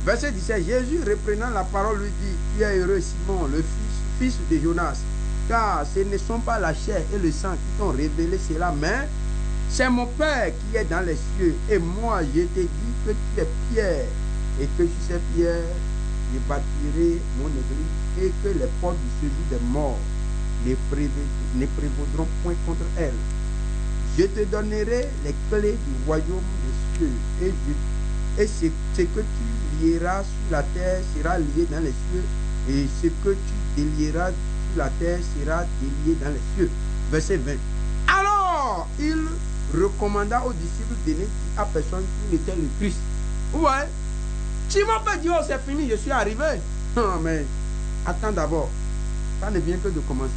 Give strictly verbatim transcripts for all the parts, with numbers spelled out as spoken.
Verset dix-sept, Jésus reprenant la parole lui dit, tu es heureux Simon, le fils, fils de Jonas, car ce ne sont pas la chair et le sang qui t'ont révélé cela, mais c'est mon Père qui est dans les cieux. Et moi, je t'ai dit que tu es Pierre, et que sur cette pierre, je bâtirai mon église, et que les portes du séjour des morts ne prévaudront point contre elle. Je te donnerai les clés du royaume des cieux, et, je, et ce, ce que tu lieras sur la terre sera lié dans les cieux, et ce que tu délieras sur la terre sera délié dans les cieux. Verset vingt. Alors, il recommanda aux disciples de ne dire à personne qui était le Christ. Ouais. Simon peut dire, oh, c'est fini, je suis arrivé. Non, mais attends d'abord. Ça ne vient que de commencer.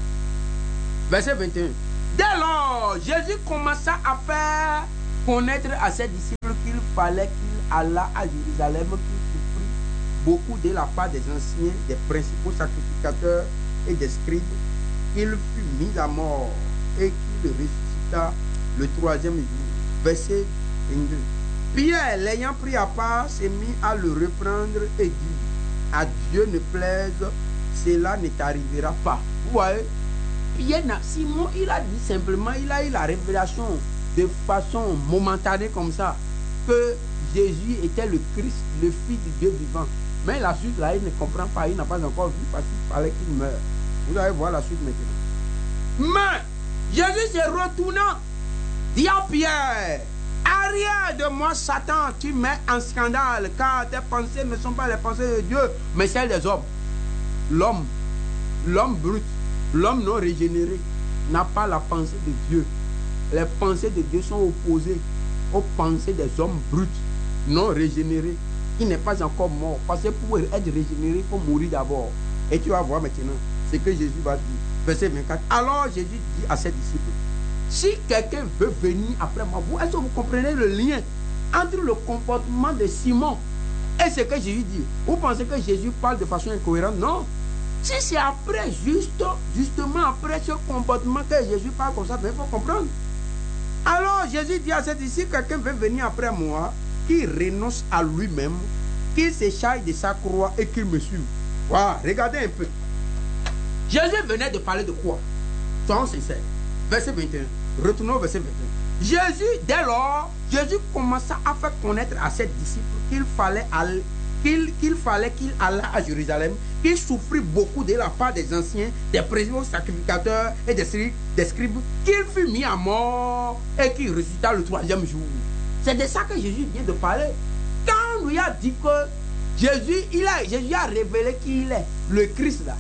Verset vingt et un. Dès lors, Jésus commença à faire connaître à ses disciples qu'il fallait qu'il allât à Jérusalem, qu'il souffrit beaucoup de la part des anciens, des principaux sacrificateurs et des scribes, qu'il fut mis à mort et qu'il ressuscita le troisième jour. Verset vingt-deux. Pierre, l'ayant pris à part, s'est mis à le reprendre et dit, à Dieu ne plaise, cela ne t'arrivera pas. Vous voyez, Pierre, Simon, il a dit simplement, il a eu la révélation de façon momentanée comme ça, que Jésus était le Christ, le Fils du Dieu vivant. Mais la suite, là, il ne comprend pas, il n'a pas encore vu parce qu'il fallait qu'il meure. Vous allez voir la suite maintenant. Mais Jésus se retournant, dit à Pierre, arrière de moi, Satan, tu mets en scandale, car tes pensées ne sont pas les pensées de Dieu, mais celles des hommes. L'homme, l'homme brut, l'homme non régénéré, n'a pas la pensée de Dieu. Les pensées de Dieu sont opposées aux pensées des hommes bruts, non régénérés. Il n'est pas encore mort, parce que pour être régénéré, il faut mourir d'abord. Et tu vas voir maintenant ce que Jésus va dire. Verset vingt-quatre. Alors Jésus dit à ses disciples, si quelqu'un veut venir après moi, vous, est-ce que vous comprenez le lien entre le comportement de Simon et ce que Jésus dit? Vous pensez que Jésus parle de façon incohérente? Non. Si c'est après, juste, justement après ce comportement que Jésus parle comme ça, il faut comprendre. Alors Jésus dit à ses disciples, si quelqu'un veut venir après moi, qu'il renonce à lui-même, qu'il s'échaille de sa croix et qu'il me suive. Voilà, regardez un peu. Jésus venait de parler de quoi? Soyons sincères. Verset vingt et un. Retournons au verset vingt et un. Jésus, dès lors, Jésus commença à faire connaître à ses disciples qu'il fallait aller, qu'il qu'il fallait qu'il allât à Jérusalem, qu'il souffrit beaucoup de la part des anciens, des principaux sacrificateurs et des, des scribes, qu'il fut mis à mort et qu'il ressuscita le troisième jour. C'est de ça que Jésus vient de parler. Quand on lui a dit que Jésus, il a, Jésus a révélé qui il est, le Christ là.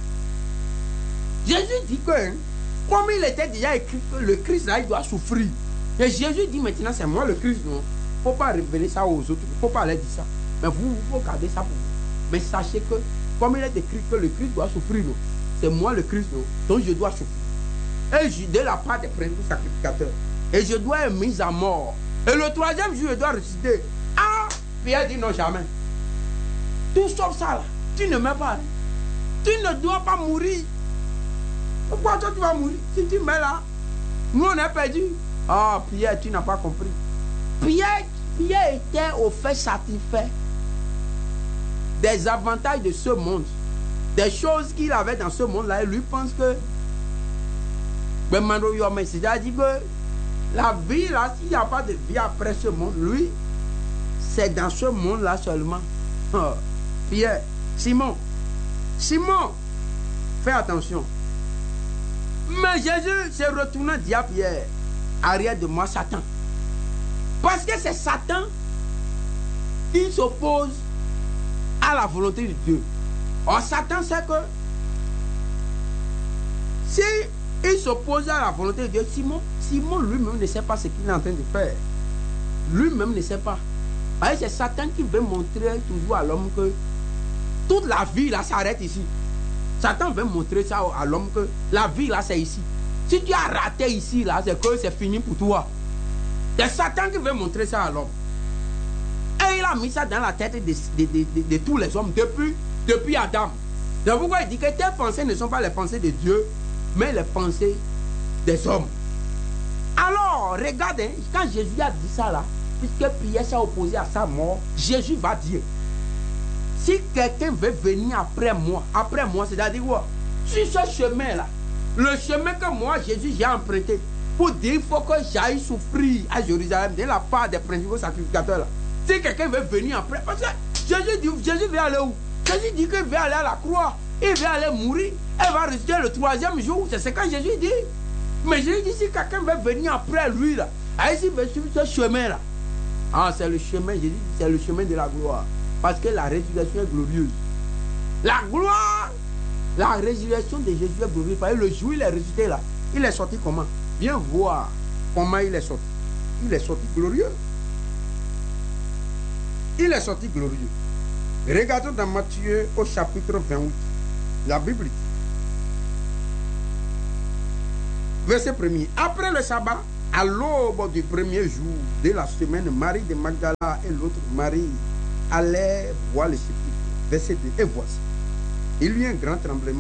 Jésus dit que, hein, comme il était déjà écrit que le Christ là, il doit souffrir. Et Jésus dit maintenant, c'est moi le Christ, non? Il ne faut pas révéler ça aux autres, il ne faut pas leur dire ça. Mais vous, il faut garder ça pour vous. Mais sachez que, comme il est écrit que le Christ doit souffrir, non? C'est moi le Christ, non? Donc je dois souffrir. Et je, de la part des principaux sacrificateurs. Et je dois être mis à mort. Et le troisième jour, je dois ressusciter. Ah, Pierre dit non, jamais. Tout sauf ça là. Tu ne meurs pas. Tu ne dois pas mourir. Pourquoi toi tu vas mourir? Si tu meurs là, nous on est perdu. Ah, Pierre, tu n'as pas compris. Pierre, Pierre était au fait satisfait des avantages de ce monde. Des choses qu'il avait dans ce monde-là. Et lui pense que c'est-à-dire que la vie là, s'il n'y a pas de vie après ce monde, lui, c'est dans ce monde-là seulement. Oh, Pierre, Simon, Simon, fais attention. Mais Jésus se retourna, dit à Pierre, arrière de moi, Satan. Parce que c'est Satan qui s'oppose à la volonté de Dieu. Or, Satan sait que si il s'oppose à la volonté de Dieu, Simon, Simon lui-même ne sait pas ce qu'il est en train de faire. Lui-même ne sait pas. C'est Satan qui veut montrer toujours à l'homme que toute la vie là s'arrête ici. Satan veut montrer ça à l'homme que la vie là c'est ici. Si tu as raté ici là, c'est que c'est fini pour toi. C'est Satan qui veut montrer ça à l'homme. Et il a mis ça dans la tête de, de, de, de, de tous les hommes depuis, depuis Adam. C'est pourquoi il dit que tes pensées ne sont pas les pensées de Dieu, mais les pensées des hommes. Alors, regardez, quand Jésus a dit ça là, puisque Pierre s'est opposé à sa mort, Jésus va dire, si quelqu'un veut venir après moi, après moi, c'est-à-dire quoi? Sur ce chemin-là, le chemin que moi, Jésus, j'ai emprunté, pour dire qu'il faut que j'aille souffrir à Jérusalem de la part des principaux sacrificateurs là. Si quelqu'un veut venir après, parce que Jésus dit, Jésus veut aller où? Jésus dit qu'il veut aller à la croix, il veut aller mourir, elle va ressusciter le troisième jour, c'est ce que Jésus dit. Mais Jésus dit, si quelqu'un veut venir après lui là, s'il veut suivre ce chemin là, ah, c'est le chemin, Jésus dit, c'est le chemin de la gloire. Parce que la résurrection est glorieuse. La gloire, la résurrection de Jésus est glorieuse. Parce que le jour où il est ressuscité là, il est sorti comment? Viens voir comment il est sorti. Il est sorti glorieux. Il est sorti glorieux. Regardons dans Matthieu au chapitre vingt-huit. La Bible dit. Verset premier. Après le sabbat, à l'aube du premier jour de la semaine, Marie de Magdala et l'autre Marie allaient voir le sépulcre. Verset deux. Et voici. Il y eut un grand tremblement.